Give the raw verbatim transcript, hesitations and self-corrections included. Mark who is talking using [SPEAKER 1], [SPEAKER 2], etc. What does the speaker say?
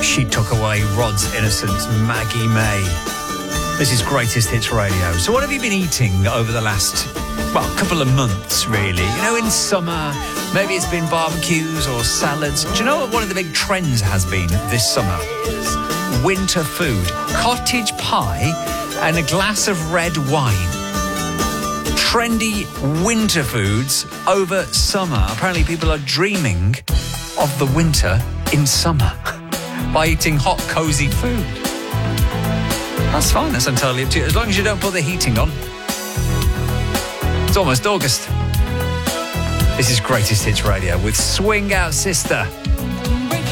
[SPEAKER 1] She took away Rod's innocence, Maggie May. This is Greatest Hits Radio. So what have you been eating over the last, well, couple of months, really? You know, in summer, maybe it's been barbecues or salads. Do you know what one of the big trends has been this summer? Winter food. Cottage pie and a glass of red wine. Trendy winter foods over summer. Apparently people are dreaming of the winter in summer by eating hot, cosy food. That's fine, that's entirely up to you, as long as you don't put the heating on. It's almost August. This is Greatest Hits Radio with Swing Out Sister.